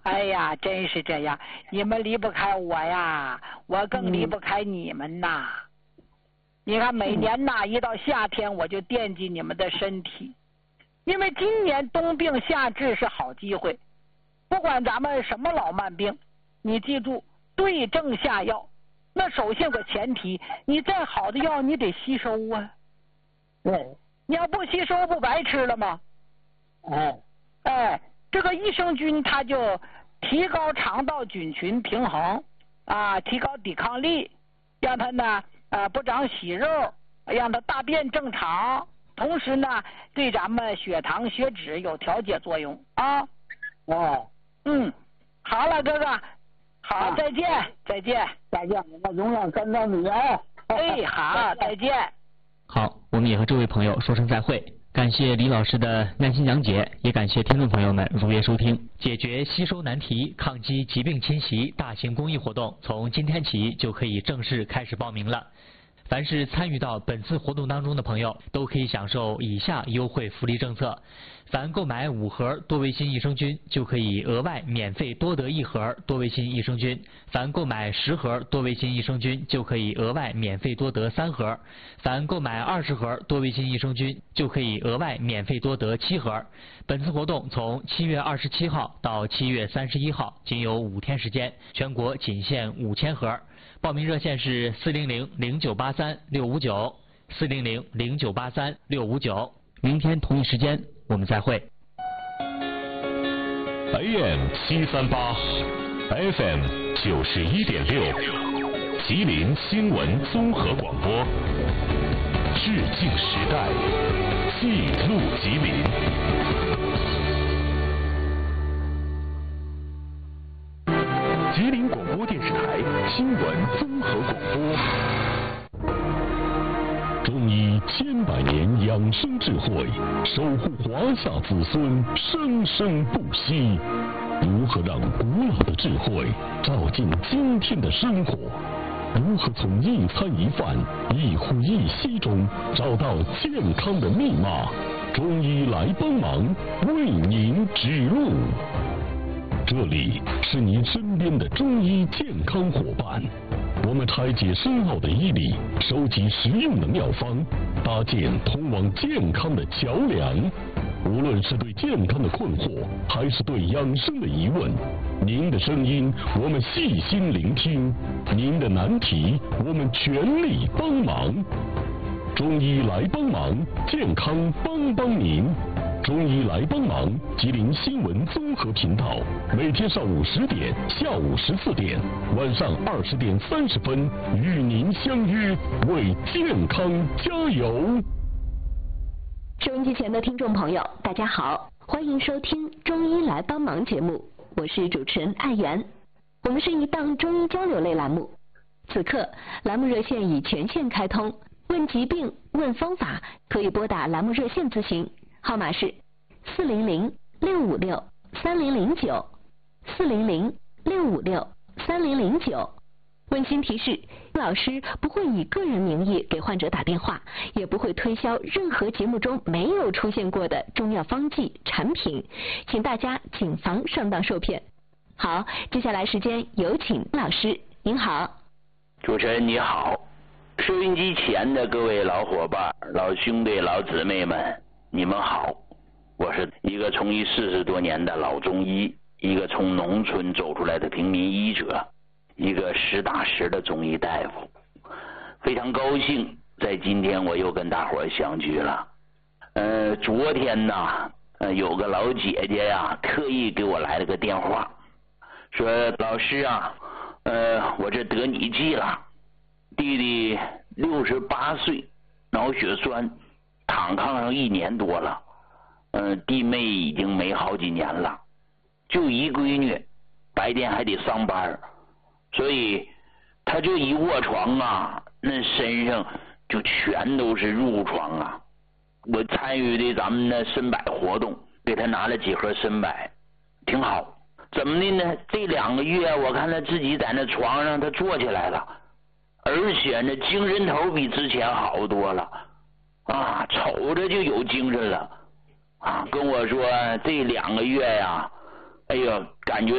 哎呀，真是这样，你们离不开我呀，我更离不开你们呐。你看每年呐，一到夏天我就惦记你们的身体，因为今年冬病夏治是好机会。不管咱们什么老慢病，你记住对症下药。那首先有个前提，你再好的药你得吸收啊。 对， 你要不吸收不白吃了吗？这个益生菌它就提高肠道菌群平衡啊，提高抵抗力，让它呢不长息肉，让它大便正常，同时呢对咱们血糖血脂有调节作用啊。好了，哥哥，好，再见，再见， 再见，我永远跟着你啊。 好，再见。 好，我们也和这位朋友说声再会。感谢李老师的耐心讲解，也感谢听众朋友们如约收听。解决吸收难题、抗击疾病侵袭大型公益活动，从今天起就可以正式开始报名了。凡是参与到本次活动当中的朋友，都可以享受以下优惠福利政策：凡购买5盒多维新益生菌，就可以额外免费多得1盒多维新益生菌；凡购买10盒多维新益生菌，就可以额外免费多得3盒；凡购买20盒多维新益生菌，就可以额外免费多得7盒。本次活动从7月27号到7月31号，仅有5天时间，全国仅限5000盒。报名热线是400-0983-659，400-0983-659。明天同一时间我们再会。 AM 738 FM 91.6，吉林新闻综合广播，致敬时代，记录吉林。吉林广播电视台新闻综合广播。中医100年养生智慧，守护华夏子孙生生不息。如何让古老的智慧照进今天的生活？如何从一餐一饭、一呼一吸中找到健康的密码？中医来帮忙，为您指路。这里是您身边的中医健康伙伴，我们拆解深奥的医理，收集实用的妙方，搭建通往健康的桥梁。无论是对健康的困惑，还是对养生的疑问，您的声音我们细心聆听，您的难题我们全力帮忙。中医来帮忙，健康帮帮您。中医来帮忙，吉林新闻综合频道，每天上午10点、下午14点、晚上20点30分，与您相约，为健康加油。 收音机前的听众朋友，大家好，欢迎收听《中医来帮忙》节目，我是主持人艾媛。我们是一档中医交流类栏目，此刻栏目热线已全线开通，问疾病、问方法，可以拨打栏目热线咨询。号码是400-656-3009，400-656-3009。温馨提示：老师不会以个人名义给患者打电话，也不会推销任何节目中没有出现过的中药方剂产品，请大家谨防上当受骗。好，接下来时间有请老师，您好。 主持人你好，收音机前的各位老伙伴、老兄弟、老姊妹们，你们好，我是一个从医40多年的老中医，一个从农村走出来的平民医者，一个实打实的中医大夫，非常高兴在今天我又跟大伙相聚了。昨天呢，有个老姐姐呀，特意给我来了个电话，说老师啊，我这得你记了，弟弟68岁，脑血栓，躺炕上1年多了，弟妹已经没好几年了，就一闺女，白天还得上班，所以他就一卧床啊，那身上就全都是褥疮啊。我参与的咱们的参柏活动，给他拿了几盒参柏，挺好。怎么的呢？这2个月我看他自己在那床上他坐起来了，而且呢精神头比之前好多了啊，瞅着就有精神了啊。跟我说这2个月呀，哎呦，感觉